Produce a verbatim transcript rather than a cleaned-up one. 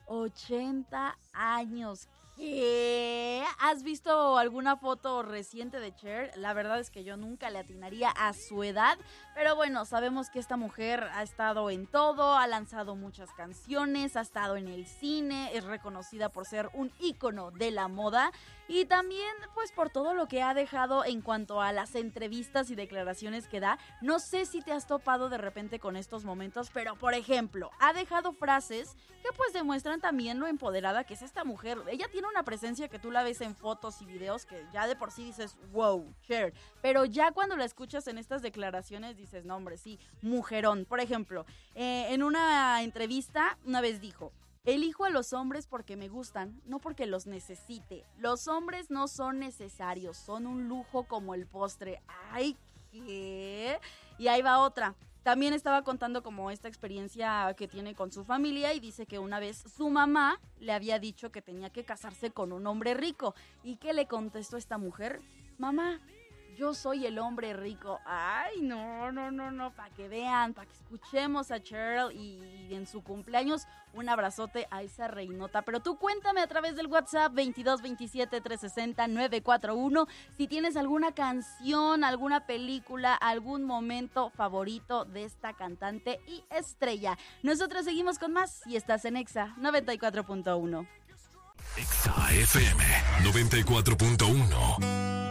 ochenta años. ¿Qué? ¿Has visto alguna foto reciente de Cher? La verdad es que yo nunca le atinaría a su edad, pero bueno, sabemos que esta mujer ha estado en todo, ha lanzado muchas canciones, ha estado en el cine, es reconocida por ser un ícono de la moda y también pues por todo lo que ha dejado en cuanto a las entrevistas y declaraciones que da. No sé si te has topado de repente con estos momentos, pero por ejemplo, ha dejado frases que pues demuestran también lo empoderada que es esta mujer. Ella tiene una presencia que tú la ves en fotos y videos que ya de por sí dices, wow, Cher. Pero ya cuando la escuchas en estas declaraciones dices, no hombre, sí, mujerón. Por ejemplo, eh, en una entrevista una vez dijo, elijo a los hombres porque me gustan, no porque los necesite. Los hombres no son necesarios, son un lujo como el postre. Ay, ¿qué? Y ahí va otra. También estaba contando como esta experiencia que tiene con su familia y dice que una vez su mamá le había dicho que tenía que casarse con un hombre rico. ¿Y qué le contestó esta mujer? Mamá, yo soy el hombre rico. Ay, no, no, no, no, para que vean, para que escuchemos a Cheryl y, y en su cumpleaños un abrazote a esa reinota. Pero tú cuéntame a través del WhatsApp veintidós veintisiete trescientos sesenta novecientos cuarenta y uno si tienes alguna canción, alguna película, algún momento favorito de esta cantante y estrella. Nosotros seguimos con más y estás en Exa noventa y cuatro punto uno. Exa F M noventa y cuatro punto uno.